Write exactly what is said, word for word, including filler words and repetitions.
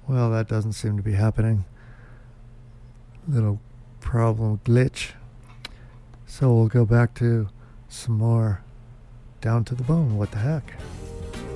Well, that doesn't seem to be happening. Little problem glitch. So we'll go back to some more Down to the Bone. What the heck?